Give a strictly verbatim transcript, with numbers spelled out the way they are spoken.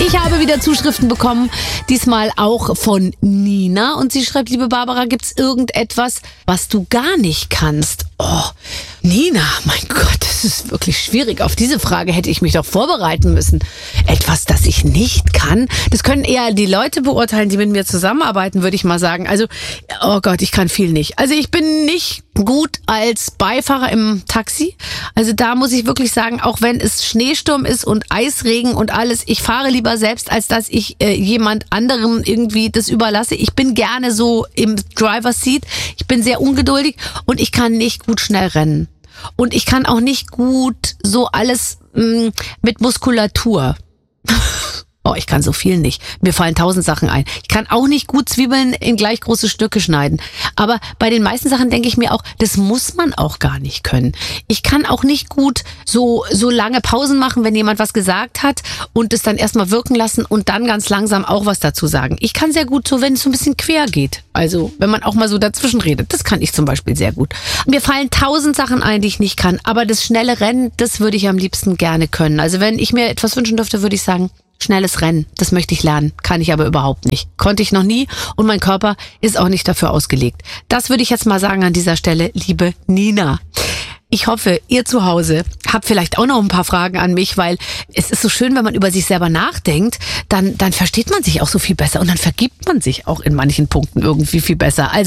Ich habe wieder Zuschriften bekommen, diesmal auch von Nina. Und sie schreibt, liebe Barbara, gibt's irgendetwas, was du gar nicht kannst? Oh, Nina, mein Gott, das ist wirklich schwierig. Auf diese Frage hätte ich mich doch vorbereiten müssen. Etwas, das ich nicht kann? Das können eher die Leute beurteilen, die mit mir zusammenarbeiten, würde ich mal sagen. Also, oh Gott, ich kann viel nicht. Also ich bin nicht gut als Beifahrer im Taxi. Also da muss ich wirklich sagen, auch wenn es Schneesturm ist und Eisregen und alles, ich fahre lieber selbst, als dass ich äh, jemand anderem irgendwie das überlasse. Ich bin gerne so im Driver's Seat. Ich bin sehr ungeduldig und ich kann nicht gut schnell rennen. Und ich kann auch nicht gut so alles mh, mit Muskulatur. Oh, ich kann so viel nicht. Mir fallen tausend Sachen ein. Ich kann auch nicht gut Zwiebeln in gleich große Stücke schneiden. Aber bei den meisten Sachen denke ich mir auch, das muss man auch gar nicht können. Ich kann auch nicht gut so so lange Pausen machen, wenn jemand was gesagt hat und es dann erstmal wirken lassen und dann ganz langsam auch was dazu sagen. Ich kann sehr gut so, wenn es so ein bisschen quer geht. Also, wenn man auch mal so dazwischen redet. Das kann ich zum Beispiel sehr gut. Mir fallen tausend Sachen ein, die ich nicht kann. Aber das schnelle Rennen, das würde ich am liebsten gerne können. Also, wenn ich mir etwas wünschen dürfte, würde ich sagen, schnelles Rennen, das möchte ich lernen, kann ich aber überhaupt nicht. Konnte ich noch nie und mein Körper ist auch nicht dafür ausgelegt. Das würde ich jetzt mal sagen an dieser Stelle, liebe Nina. Ich hoffe, ihr zu Hause habt vielleicht auch noch ein paar Fragen an mich, weil es ist so schön, wenn man über sich selber nachdenkt, dann, dann versteht man sich auch so viel besser und dann vergibt man sich auch in manchen Punkten irgendwie viel besser. Also